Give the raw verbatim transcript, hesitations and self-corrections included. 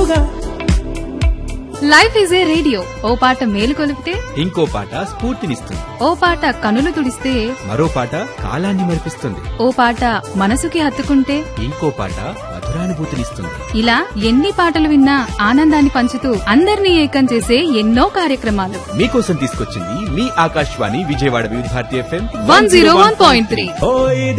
తోడుగా. Life is a radio, ఓ పాట మేలు కొలిపితే ఇంకో పాట స్ఫూర్తినిస్తుంది. ఓ పాట కనులు తుడిస్తే మరో పాట కాలాన్ని మరిపిస్తుంది. ఓ పాట మనసుకి హత్తుకుంటే ఇంకో పాట మధురానుభూతినిస్తుంది. ఇలా ఎన్ని పాటలు విన్నా ఆనందాన్ని పంచుతూ అందరినీ ఏకం చేసే ఎన్నో కార్యక్రమాలు మీకోసం తీసుకొచ్చింది మీ ఆకాశవాణి విజయవాడ వివిధ Bharati FM one zero one point three. ఓ ఇది